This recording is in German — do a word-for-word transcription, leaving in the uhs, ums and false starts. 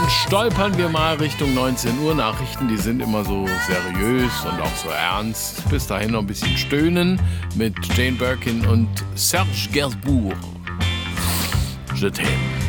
dann stolpern wir mal Richtung neunzehn Uhr. Nachrichten, die sind immer so seriös und auch so ernst. Bis dahin noch ein bisschen stöhnen mit Jane Birkin und Serge Gainsbourg. Je t'aime.